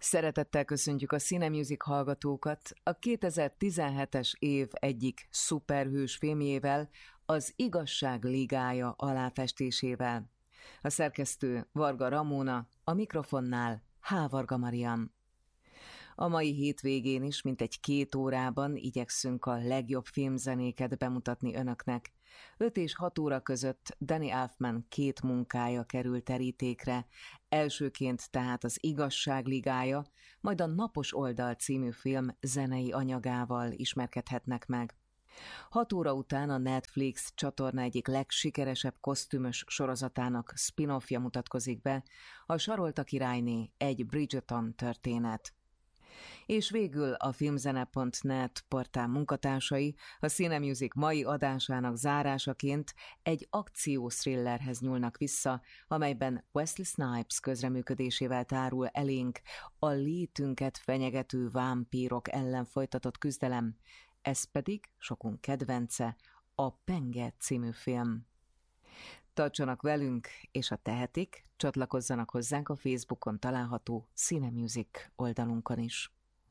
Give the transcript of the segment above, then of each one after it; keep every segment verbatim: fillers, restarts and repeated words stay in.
Szeretettel köszöntjük a Cinemusic hallgatókat a kétezer-tizenhetes év egyik szuperhős filmjével, az Igazság Ligája aláfestésével. A szerkesztő Varga Ramóna, a mikrofonnál H. Varga Marian. A mai hétvégén is mintegy két órában igyekszünk a legjobb filmzenéket bemutatni önöknek. öt és hat óra között Danny Elfman két munkája kerül terítékre, elsőként tehát az Igazság Ligája, majd a Napos Oldal című film zenei anyagával ismerkedhetnek meg. Hat óra után a Netflix csatorna egyik legsikeresebb kosztümös sorozatának spin-offja mutatkozik be, a Sarolta királyné, egy Bridgerton történet. És végül a filmzene pont net portál munkatársai a Cinemusic mai adásának zárásaként egy akció-thrillerhez nyúlnak vissza, amelyben Wesley Snipes közreműködésével tárul elénk a létünket fenyegető vámpírok ellen folytatott küzdelem, ez pedig sokunk kedvence, a Penge című film. Tartsanak velünk, és ha tehetik, csatlakozzanak hozzánk a Facebookon található Cinemusic oldalunkon is.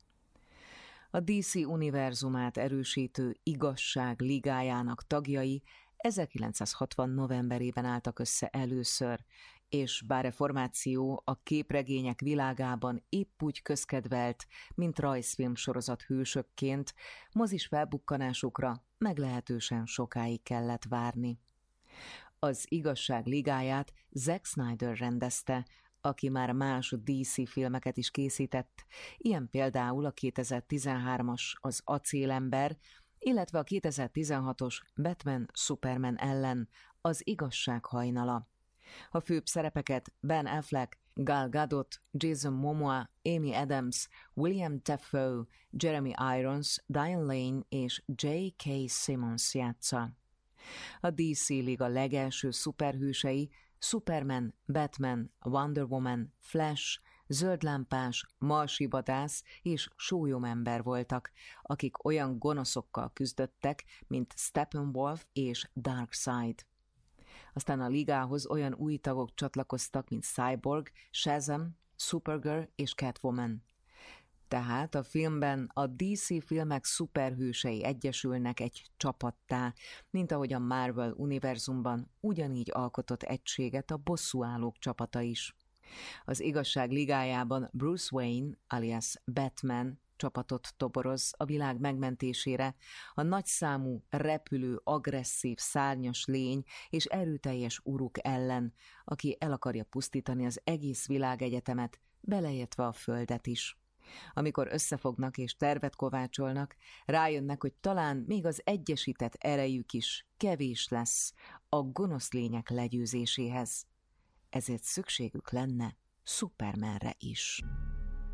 A dé cé univerzumát erősítő Igazság Ligájának tagjai ezerkilencszázhatvan novemberében álltak össze először, és bár a formáció a képregények világában épp úgy közkedvelt, mint rajzfilm sorozat hősökként, mozis felbukkanásukra meglehetősen sokáig kellett várni. Az Igazság Ligáját Zack Snyder rendezte, aki már más dé cé filmeket is készített, ilyen például a kétezer-tizenhármas Az Acélember, illetve a kétezer-tizenhatos Batman-Superman ellen Az Igazság hajnala. A főbb szerepeket Ben Affleck, Gal Gadot, Jason Momoa, Amy Adams, William Dafoe, Jeremy Irons, Diane Lane és jé ká. Simmons játsza. A dé cé Liga legelső szuperhősei Superman, Batman, Wonder Woman, Flash, Zöldlámpás, Marsi vadász és Sólyomember voltak, akik olyan gonoszokkal küzdöttek, mint Steppenwolf és Darkseid. Aztán a ligához olyan új tagok csatlakoztak, mint Cyborg, Shazam, Supergirl és Catwoman. Tehát a filmben a dé cé filmek szuperhősei egyesülnek egy csapattá, mint ahogy a Marvel univerzumban ugyanígy alkotott egységet a bosszúállók csapata is. Az Igazság Ligájában Bruce Wayne, alias Batman csapatot toboroz a világ megmentésére, a nagyszámú, repülő, agresszív, szárnyas lény és erőteljes uruk ellen, aki el akarja pusztítani az egész világegyetemet, beleértve a földet is. Amikor összefognak és tervet kovácsolnak, rájönnek, hogy talán még az egyesített erejük is kevés lesz a gonosz lények legyőzéséhez. Ezért szükségük lenne Supermanre is.